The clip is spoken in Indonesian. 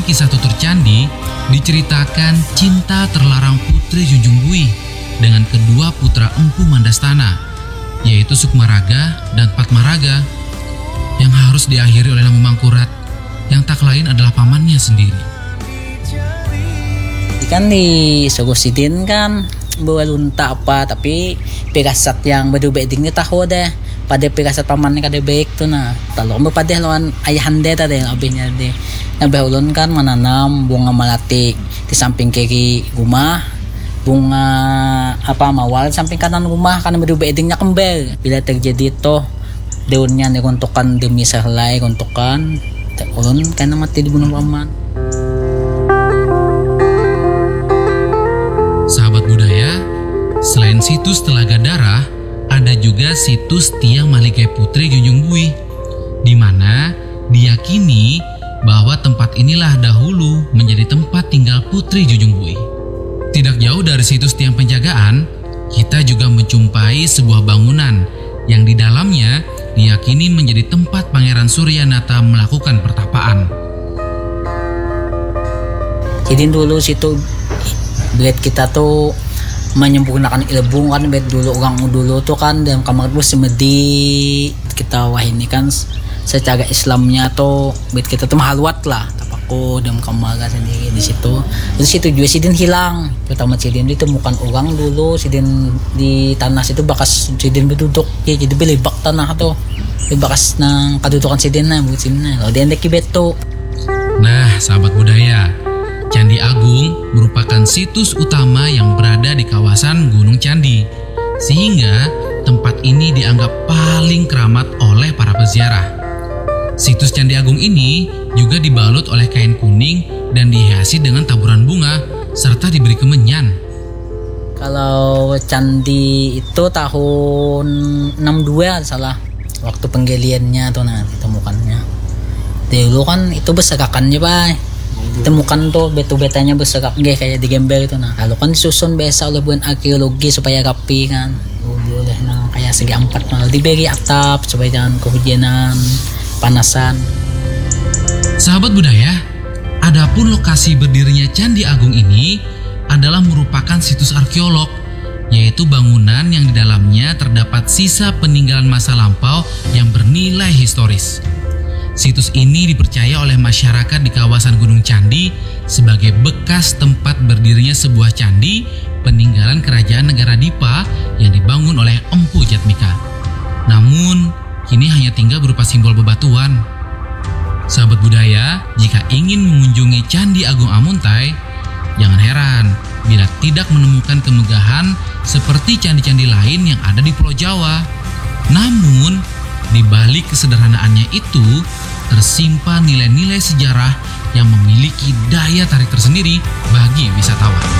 kisah tutur candi diceritakan cinta terlarang Putri Junjung Buih dengan kedua putra Empu Mandastana, yaitu Sukmaraga dan Patmaraga, yang harus diakhiri oleh Lampu Mangkurat yang tak lain adalah pamannya sendiri. Kan di Sogosidin kan belunta apa, tapi pirasat yang berdua-bedingnya tahu deh pada pirasat pamannya kada baik tuh nah. Kalau kamu pada lawan ayahanda tadi abihnya deh. Nah bahulun kan menanam bunga melati di samping kiri rumah, bunga mawar di samping kanan rumah karena berdua-bedingnya kembar. Bila terjadi toh daunnya diruntukan demi sehelai runtukan, ulun karena mati dibunuh paman. Sahabat budaya, selain situs Telaga Darah, ada juga situs Tiang Malikai Putri Junjung Buih, di mana diyakini bahwa tempat inilah dahulu menjadi tempat tinggal Putri Junjung Buih. Tidak jauh dari situs Tiang Penjagaan, kita juga menjumpai sebuah bangunan yang di dalamnya diyakini menjadi tempat Pangeran Suryanata melakukan pertapaan. Jadi dulu situ bilet kita tuh menyempurnakan ilmu kan, bilet dulu orang dulu tuh kan dalam kamar bus semedi kita wah ini kan secara Islamnya tuh bilet kita tuh mahalwat lah tapaku dalam kamar sendiri di situ. Terus situ juga sidin hilang, pertama sidin ditemukan orang dulu sidin di tanah situ bakas sidin berduduk ya, jadi belibak tanah tuh bakas nang kadudukan sidin na buat sidin na lalu dia ndek beto. Nah sahabat budaya, Candi Agung merupakan situs utama yang berada di kawasan Gunung Candi, sehingga tempat ini dianggap paling keramat oleh para peziarah. Situs Candi Agung ini juga dibalut oleh kain kuning dan dihiasi dengan taburan bunga, serta diberi kemenyan. Kalau candi itu tahun 62 salah, waktu penggaliannya tuh nah ditemukannya. Dulu kan itu berserakannya Pak. Temukan tuh betu-betanya berserak kayak di gembel itu nah. Lalu kan disusun biasa oleh buan arkeologi supaya rapi kan. Boleh nah kayak segi empat nah diberi atap supaya jangan kehujanan, panasan. Sahabat budaya, adapun lokasi berdirinya Candi Agung ini adalah merupakan situs arkeolog, yaitu bangunan yang di dalamnya terdapat sisa peninggalan masa lampau yang bernilai historis. Situs ini dipercaya oleh masyarakat di kawasan Gunung Candi sebagai bekas tempat berdirinya sebuah candi peninggalan kerajaan negara Dipa yang dibangun oleh Empu Jatmika. Namun, kini hanya tinggal berupa simbol bebatuan. Sahabat budaya, jika ingin mengunjungi Candi Agung Amuntai, jangan heran bila tidak menemukan kemegahan seperti candi-candi lain yang ada di Pulau Jawa. Namun, di balik kesederhanaannya itu, tersimpan nilai-nilai sejarah yang memiliki daya tarik tersendiri bagi wisatawan.